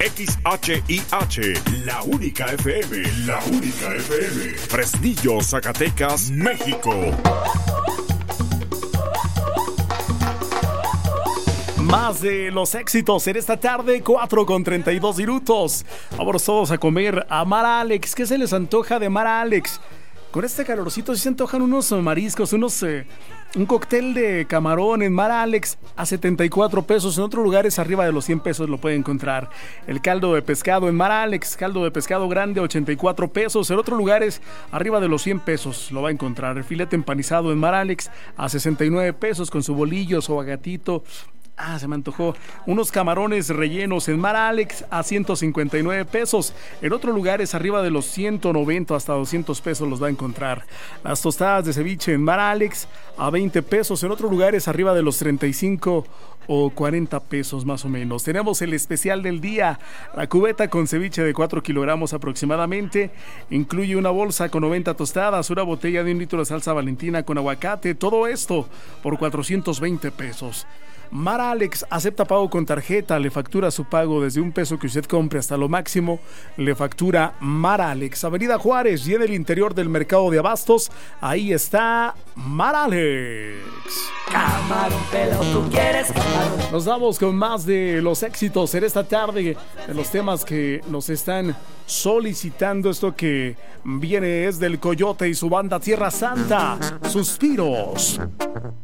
XHIH, la única FM, la única FM. Fresnillo, Zacatecas, México. Más de los éxitos en esta tarde, 4:32 minutos. Vamos todos a comer a Mar Alex. ¿Qué se les antoja de Mar Alex? Con este calorcito sí se antojan unos mariscos, un cóctel de camarón en Mar Alex a 74 pesos. En otros lugares arriba de los 100 pesos lo puede encontrar. El caldo de pescado en Mar Alex, caldo de pescado grande 84 pesos. En otros lugares arriba de los 100 pesos lo va a encontrar. El filete empanizado en Mar Alex a 69 pesos con su bolillo, su agatito. Se me antojó. Unos camarones rellenos en Mar Alex a 159 pesos. En otros lugares arriba de los 190 hasta 200 pesos los va a encontrar. Las tostadas de ceviche en Mar Alex a 20 pesos. En otros lugares arriba de los 35 o 40 pesos más o menos. Tenemos el especial del día. La cubeta con ceviche de 4 kilogramos aproximadamente. Incluye una bolsa con 90 tostadas, una botella de 1 litro de salsa Valentina con aguacate. Todo esto por 420 pesos. Mar Alex acepta pago con tarjeta, le factura su pago desde $1 que usted compre hasta lo máximo, le factura Mar Alex. Avenida Juárez y en el interior del mercado de abastos, ahí está Mar Alex. Camarón, pero tú quieres camarón. Nos vamos con más de los éxitos en esta tarde, de los temas que nos están solicitando. Esto que viene es del Coyote y su banda Tierra Santa, Suspiros.